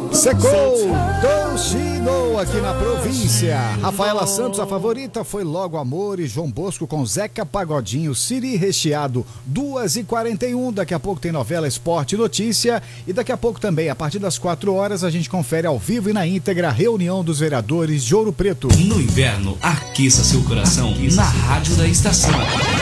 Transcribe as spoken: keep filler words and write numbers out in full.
Secou, Dolcino aqui na província. Rafaela Santos, a favorita, foi Logo Amor e João Bosco com Zeca Pagodinho, Siri recheado, duas e quarenta e um. Daqui a pouco tem novela Esporte e Notícia. E daqui a pouco também, a partir das quatro horas, a gente confere ao vivo e na íntegra a reunião dos vereadores de Ouro Preto. No inverno, aqueça seu coração aqueça na seu... Rádio da Estação.